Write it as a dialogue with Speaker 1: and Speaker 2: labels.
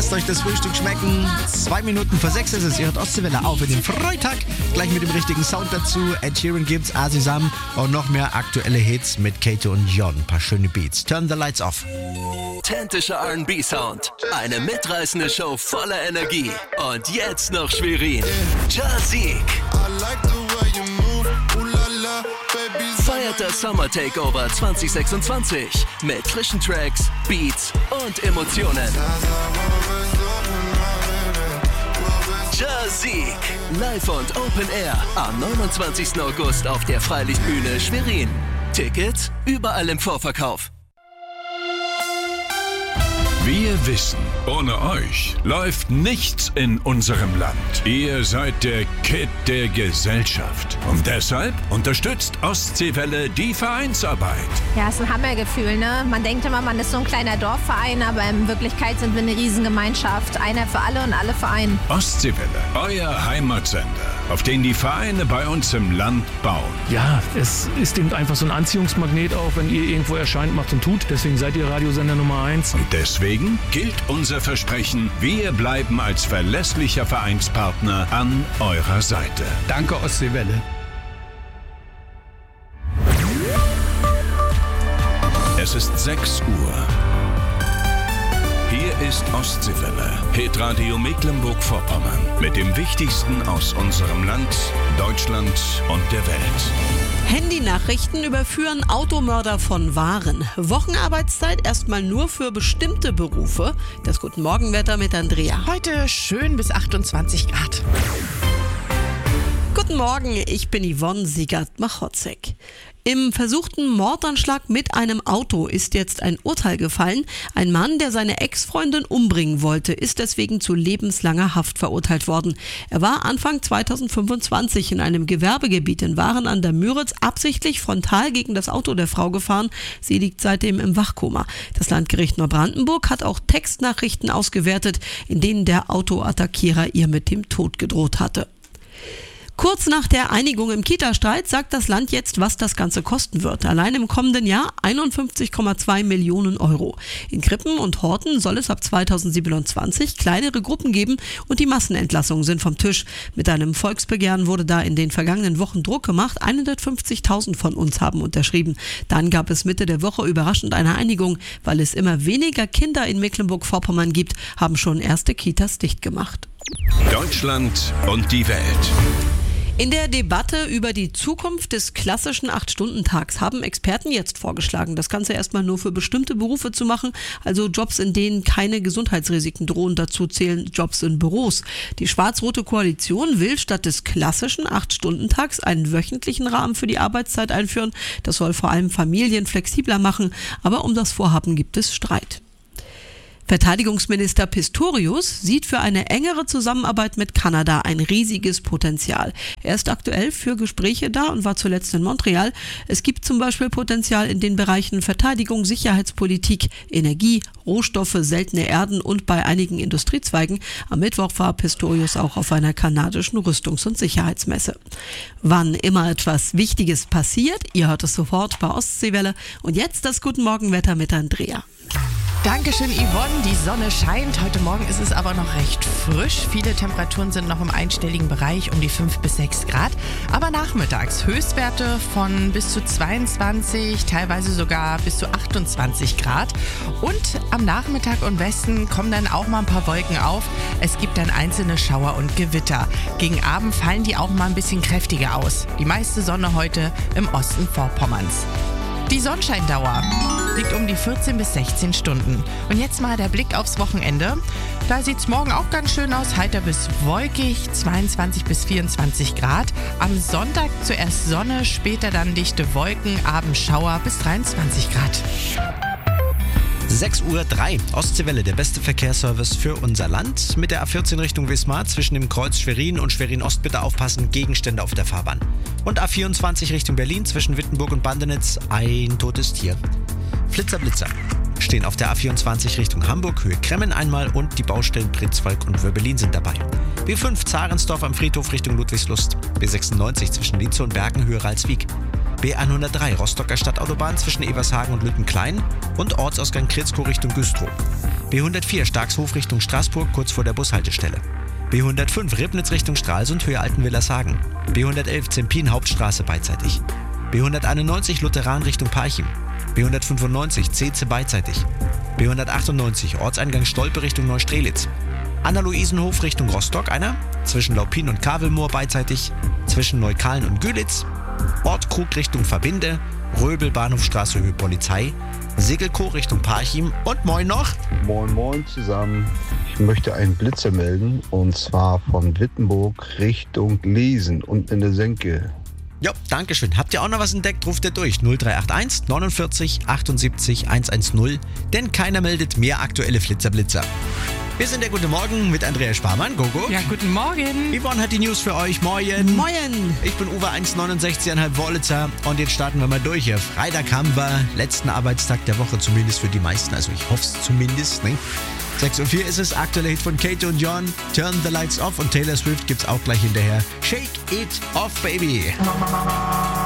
Speaker 1: Lasst euch das Frühstück schmecken. 2 Minuten vor 6 ist es. Ihr hört Ostseewelle auf in den Freitag. Gleich mit dem richtigen Sound dazu. Ed Sheeran gibt's, Asisam und noch mehr aktuelle Hits mit Kato und Jon. Ein paar schöne Beats. Turn the lights off.
Speaker 2: Authentischer R&B-Sound. Eine mitreißende Show voller Energie. Und jetzt noch Schwerin. Jazik. Feiert das Summer Takeover 2026 mit frischen Tracks, Beats und Emotionen. Jazik. Live und Open Air am 29. August auf der Freilichtbühne Schwerin. Tickets überall im Vorverkauf.
Speaker 3: Wir wissen, ohne euch läuft nichts in unserem Land. Ihr seid der Kitt der Gesellschaft. Und deshalb unterstützt Ostseewelle die Vereinsarbeit.
Speaker 4: Ja, ist ein Hammergefühl, ne? Man denkt immer, man ist so ein kleiner Dorfverein, aber in Wirklichkeit sind wir eine Riesengemeinschaft. Einer für alle und alle für einen.
Speaker 3: Ostseewelle, euer Heimatsender, auf den die Vereine bei uns im Land bauen.
Speaker 5: Ja, es ist eben einfach so ein Anziehungsmagnet auch, wenn ihr irgendwo erscheint, macht und tut. Deswegen seid ihr Radiosender Nummer 1.
Speaker 3: Und deswegen gilt unser Versprechen, wir bleiben als verlässlicher Vereinspartner an eurer Seite.
Speaker 6: Danke, Ostseewelle.
Speaker 3: Es ist 6 Uhr. Hier ist Ostseewelle, Hitradio Mecklenburg-Vorpommern, mit dem Wichtigsten aus unserem Land, Deutschland und der Welt.
Speaker 7: Handynachrichten überführen Automörder von Waren. Wochenarbeitszeit erstmal nur für bestimmte Berufe. Das Guten Morgenwetter mit Andrea.
Speaker 8: Heute schön bis 28 Grad.
Speaker 7: Guten Morgen, ich bin Yvonne Siegert-Machotzek. Im versuchten Mordanschlag mit einem Auto ist jetzt ein Urteil gefallen. Ein Mann, der seine Ex-Freundin umbringen wollte, ist deswegen zu lebenslanger Haft verurteilt worden. Er war Anfang 2025 in einem Gewerbegebiet in Waren an der Müritz absichtlich frontal gegen das Auto der Frau gefahren. Sie liegt seitdem im Wachkoma. Das Landgericht Neubrandenburg hat auch Textnachrichten ausgewertet, in denen der Autoattackierer ihr mit dem Tod gedroht hatte. Kurz nach der Einigung im Kita-Streit sagt das Land jetzt, was das Ganze kosten wird. Allein im kommenden Jahr 51,2 Millionen Euro. In Krippen und Horten soll es ab 2027 kleinere Gruppen geben und die Massenentlassungen sind vom Tisch. Mit einem Volksbegehren wurde da in den vergangenen Wochen Druck gemacht. 150.000 von uns haben unterschrieben. Dann gab es Mitte der Woche überraschend eine Einigung. Weil es immer weniger Kinder in Mecklenburg-Vorpommern gibt, haben schon erste Kitas dicht gemacht.
Speaker 3: Deutschland und die Welt.
Speaker 7: In der Debatte über die Zukunft des klassischen 8-Stunden-Tags haben Experten jetzt vorgeschlagen, das Ganze erstmal nur für bestimmte Berufe zu machen, also Jobs, in denen keine Gesundheitsrisiken drohen. Dazu zählen Jobs in Büros. Die schwarz-rote Koalition will statt des klassischen 8-Stunden-Tags einen wöchentlichen Rahmen für die Arbeitszeit einführen. Das soll vor allem Familien flexibler machen, aber um das Vorhaben gibt es Streit. Verteidigungsminister Pistorius sieht für eine engere Zusammenarbeit mit Kanada ein riesiges Potenzial. Er ist aktuell für Gespräche da und war zuletzt in Montreal. Es gibt zum Beispiel Potenzial in den Bereichen Verteidigung, Sicherheitspolitik, Energie, Rohstoffe, seltene Erden und bei einigen Industriezweigen. Am Mittwoch war Pistorius auch auf einer kanadischen Rüstungs- und Sicherheitsmesse. Wann immer etwas Wichtiges passiert, ihr hört es sofort bei Ostseewelle. Und jetzt das Guten Morgenwetter mit Andrea.
Speaker 8: Dankeschön, Yvonne. Die Sonne scheint. Heute Morgen ist es aber noch recht frisch. Viele Temperaturen sind noch im einstelligen Bereich, um die 5 bis 6 Grad. Aber nachmittags Höchstwerte von bis zu 22, teilweise sogar bis zu 28 Grad. Und am Nachmittag und Westen kommen dann auch mal ein paar Wolken auf. Es gibt dann einzelne Schauer und Gewitter. Gegen Abend fallen die auch mal ein bisschen kräftiger aus. Die meiste Sonne heute im Osten Vorpommerns. Die Sonnenscheindauer liegt um die 14 bis 16 Stunden. Und jetzt mal der Blick aufs Wochenende. Da sieht es morgen auch ganz schön aus, heiter bis wolkig, 22 bis 24 Grad. Am Sonntag zuerst Sonne, später dann dichte Wolken, abends Schauer bis 23 Grad.
Speaker 1: 6:03 Uhr. Ostseewelle, der beste Verkehrsservice für unser Land. Mit der A14 Richtung Wismar zwischen dem Kreuz Schwerin und Schwerin-Ost bitte aufpassen, Gegenstände auf der Fahrbahn. Und A24 Richtung Berlin zwischen Wittenburg und Bandenitz ein totes Tier. Flitzer-Blitzer stehen auf der A24 Richtung Hamburg, Höhe Kremmen einmal und die Baustellen Pritzwalk und Wörbelin sind dabei. B5 Zarensdorf am Friedhof Richtung Ludwigslust. B96 zwischen Lietze und Bergen, Höhe Ralswiek. B103 Rostocker Stadtautobahn zwischen Ebershagen und Lüttenklein und Ortsausgang Kritzkow Richtung Güstrow. B104 Starkshof Richtung Straßburg kurz vor der Bushaltestelle. B105 Ribnitz Richtung Stralsund Höhe Altenwillershagen. B111 Zempin Hauptstraße beidseitig. B191 Lutheran Richtung Parchim. B195 Ceze beidseitig. B198 Ortseingang Stolpe Richtung Neustrelitz. Anna-Luisenhof Richtung Rostock einer, zwischen Laupin und Kavelmoor beidseitig, zwischen Neukalen und Gülitz, Ort Krug Richtung Verbinde, Röbel Bahnhofstraße Höhe Polizei, Segelkow Richtung Parchim und moin noch.
Speaker 6: Moin zusammen. Ich möchte einen Blitzer melden und zwar von Wittenburg Richtung Lesen und in der Senke.
Speaker 1: Ja, dankeschön. Habt ihr auch noch was entdeckt? Ruft ihr durch 0381 49 78 110, denn keiner meldet mehr aktuelle Flitzer-Blitzer. Wir sind der Gute Morgen mit Andrea Sparmann. Gogo.
Speaker 8: Ja, guten Morgen.
Speaker 1: Yvonne hat die News für euch. Moin.
Speaker 7: Moin.
Speaker 1: Ich bin Uwe 1,69,5 Wollitzer und jetzt starten wir mal durch hier. Freitag haben wir letzten Arbeitstag der Woche, zumindest für die meisten. Also ich hoffe es zumindest. Ne? 6:04 ist es, aktueller Hit von Kate und John. Turn the Lights Off und Taylor Swift gibt's auch gleich hinterher. Shake it off, baby.